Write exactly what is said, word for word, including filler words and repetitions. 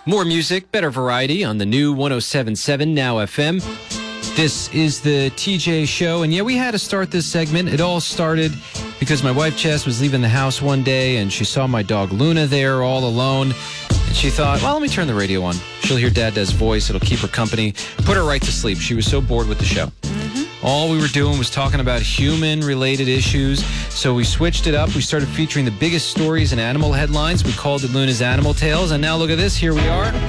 More music, better variety on the new one oh seven point seven Now F M. This is the T J Show, and yeah, we had to start this segment. It all started because my wife, Jess, was leaving the house one day, and she saw my dog, Luna, there all alone, and she thought, well, let me turn the radio on. She'll hear Dada's voice. It'll keep her company. Put her right to sleep. She was so bored with the show. Mm-hmm. All we were doing was talking about human-related issues, so we switched it up. We started featuring the biggest stories and animal headlines. We called it Luna's Animal Tales, and now look at this. Here we are.